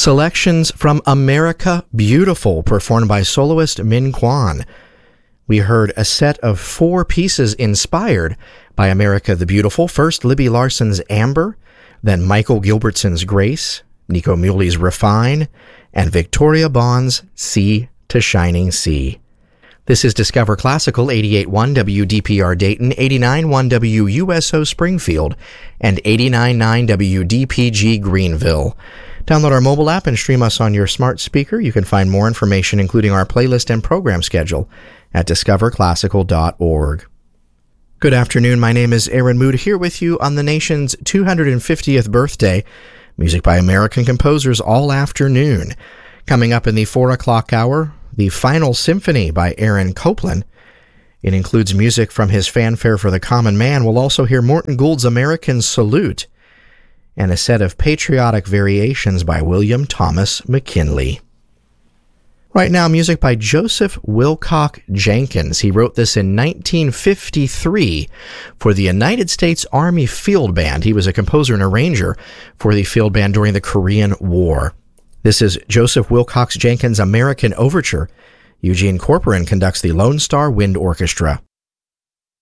Selections from America Beautiful, performed by soloist Min Kwan. We heard a set of 4 pieces inspired by America the Beautiful. First, Libby Larson's Amber, then Michael Gilbertson's Grace, Nico Muley's Refine, and Victoria Bond's Sea to Shining Sea. This is Discover Classical, 88.1 WDPR Dayton, 89.1 WUSO Springfield, and 89.9 WDPG Greenville. Download our mobile app and stream us on your smart speaker. You can find more information, including our playlist and program schedule, at discoverclassical.org. Good afternoon. My name is Aaron Mood, here with you on the nation's 250th birthday. Music by American composers all afternoon. Coming up in the 4 o'clock hour, the Final Symphony by Aaron Copland. It includes music from his Fanfare for the Common Man. We'll also hear Morton Gould's American Salute and a set of patriotic variations by William Thomas McKinley. Right now, music by Joseph Wilcox Jenkins. He wrote this in 1953 for the United States Army Field Band. He was a composer and arranger for the field band during the Korean War. This is Joseph Wilcox Jenkins' American Overture. Eugene Corporan conducts the Lone Star Wind Orchestra.